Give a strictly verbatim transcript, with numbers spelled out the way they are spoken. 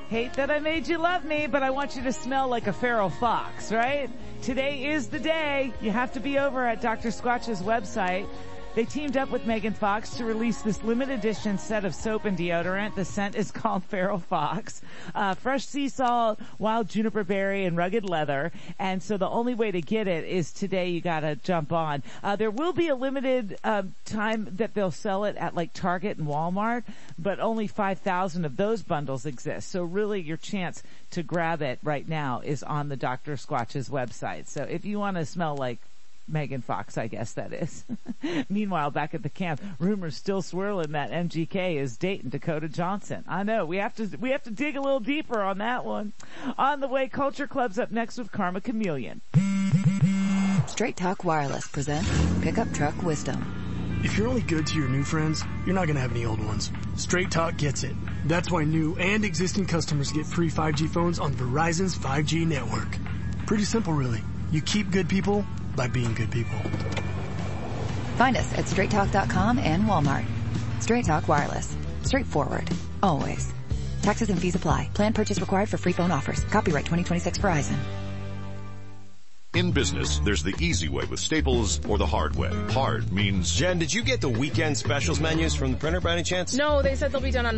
Hate that I made you love me, but I want you to smell like a feral fox, right? Today is the day. You have to be over at Doctor Squatch's website. They teamed up with Megan Fox to release this limited edition set of soap and deodorant. The scent is called Feral Fox. Uh, fresh sea salt, wild juniper berry, and rugged leather. And so the only way to get it is today. You gotta jump on. Uh, there will be a limited uh, time that they'll sell it at like Target and Walmart, but only five thousand of those bundles exist. So really your chance to grab it right now is on the Doctor Squatch's website. So if you want to smell like Megan Fox, I guess that is. Meanwhile, back at the camp, rumors still swirling that M G K is dating Dakota Johnson. I know, we have to, we have to dig a little deeper on that one. On the way, Culture Club's up next with Karma Chameleon. Straight Talk Wireless presents Pickup Truck Wisdom. If you're only good to your new friends, you're not going to have any old ones. Straight Talk gets it. That's why new and existing customers get free five G phones on Verizon's five G network. Pretty simple, really. You keep good people by being good people. Find us at straight talk dot com and Walmart. Straight Talk Wireless. Straightforward. Always. Taxes and fees apply. Plan purchase required for free phone offers. Copyright twenty twenty-six Verizon. In business, there's the easy way with Staples or the hard way. Hard means... Jen, did you get the weekend specials menus from the printer by any chance? No, they said they'll be done on